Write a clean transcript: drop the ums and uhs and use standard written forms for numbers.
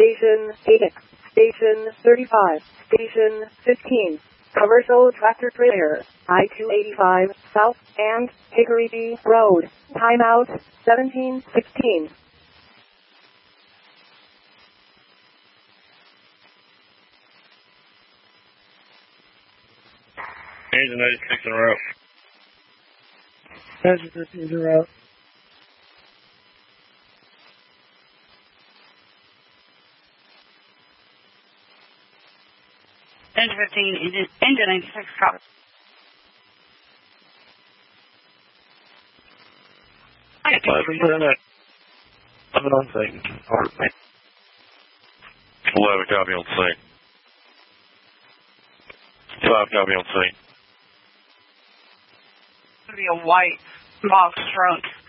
Station 8, Station 35, Station 15. Commercial tractor trailer, I-285, South and Hickory B Road. Timeout, 17:16. Engine 96 en route. Engine 15 en route. Engine 15, engine 96, copy. I'm on scene. 11 copy on scene. 5 copy on scene. It's going to be a white box trunk.